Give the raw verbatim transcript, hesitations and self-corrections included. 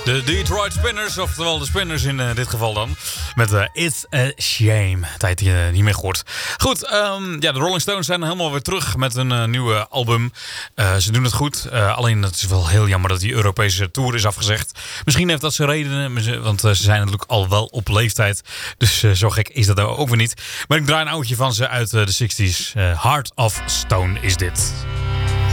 De Detroit Spinners, oftewel de Spinners in uh, dit geval dan. Met uh, It's a Shame. Tijd die je niet meer gehoord. Goed, um, ja, de Rolling Stones zijn helemaal weer terug met een uh, nieuwe album. Uh, ze doen het goed. Uh, alleen het is wel heel jammer dat die Europese tour is afgezegd. Misschien heeft dat zijn redenen, want uh, ze zijn natuurlijk al wel op leeftijd. Dus uh, zo gek is dat ook weer niet. Maar ik draai een oudje van ze uit uh, de zestig's. Uh, Heart of Stone is dit.